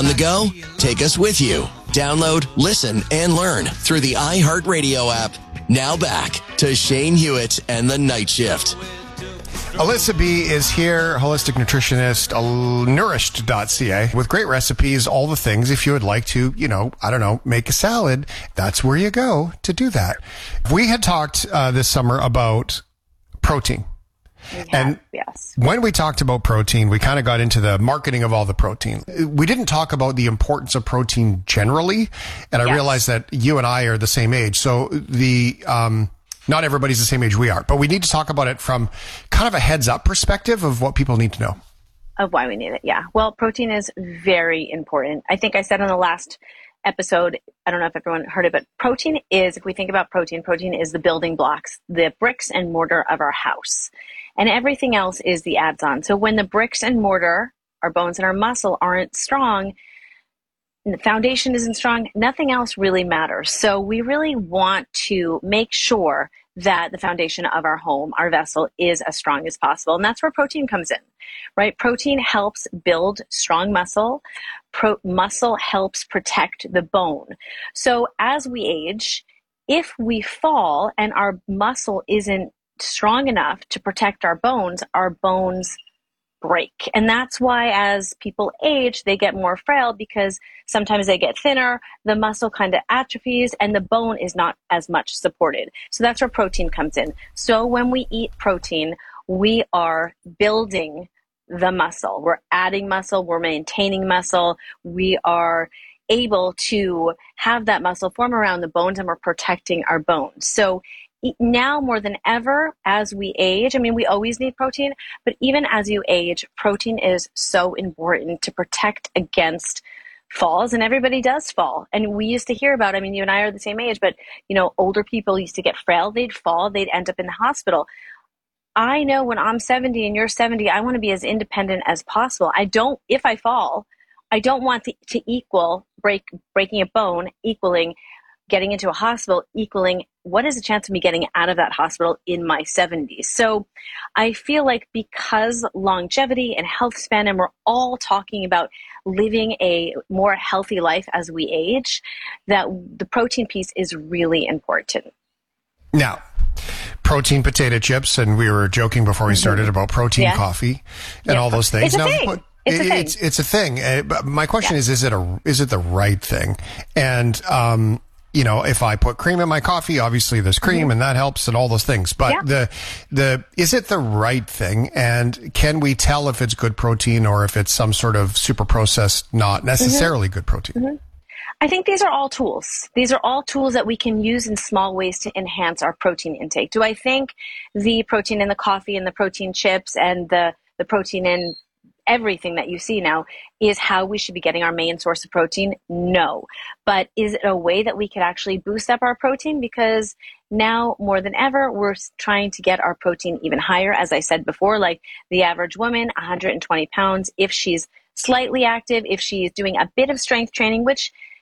On the go? Take us with you. Download, listen, and learn through the iHeartRadio app. Now back to Shane Hewitt and the Night Shift. Alyssa B is here, holistic nutritionist, nourished.ca, with great recipes, all the things. If you would like to, make a salad, that's where you go to do that. We had talked this summer about protein. And yes. When we talked about protein, we kind of got into the marketing of all the protein. We didn't talk about the importance of protein generally. And I realized that you and I are the same age. So not everybody's the same age we are, but we need to talk about it from kind of a heads up perspective of what people need to know. Of why we need it. Yeah. Well, protein is very important. I think I said on the last episode, I don't know if everyone heard it, but protein is, if we think about protein is the building blocks, the bricks and mortar of our house. And everything else is the adds-on. So when the bricks and mortar, our bones and our muscle, aren't strong, and the foundation isn't strong, nothing else really matters. So we really want to make sure that the foundation of our home, our vessel, is as strong as possible. And that's where protein comes in, right? Protein helps build strong muscle. Muscle helps protect the bone. So as we age, if we fall and our muscle isn't strong enough to protect our bones break. And that's why as people age, they get more frail, because sometimes they get thinner, the muscle kind of atrophies, and the bone is not as much supported. So that's where protein comes in. So when we eat protein, we are building the muscle. We're adding muscle, we're maintaining muscle, we are able to have that muscle form around the bones, and we're protecting our bones. So now more than ever, as we age, we always need protein, but even as you age, protein is so important to protect against falls, and everybody does fall. And we used to hear about, you and I are the same age, but older people used to get frail, they'd fall, they'd end up in the hospital. I know when I'm 70 and you're 70, I want to be as independent as possible. If I fall, I don't want to equal breaking a bone, equaling getting into a hospital, equaling what is the chance of me getting out of that hospital in my 70s. So I feel like because longevity and health span, and we're all talking about living a more healthy life as we age, that the protein piece is really important. Now, protein potato chips, and we were joking before we started about protein coffee and all those things. It's a thing. It's a thing. But my question is it the right thing? And, if I put cream in my coffee, obviously there's cream and that helps and all those things. But is it the right thing? And can we tell if it's good protein or if it's some sort of super processed, not necessarily good protein? I think these are all tools. These are all tools that we can use in small ways to enhance our protein intake. Do I think the protein in the coffee and the protein chips and the protein in everything that you see now is how we should be getting our main source of protein? No. But is it a way that we could actually boost up our protein? Because now more than ever, we're trying to get our protein even higher. As I said before, like the average woman, 120 pounds, if she's slightly active, if she's doing a bit of strength training, which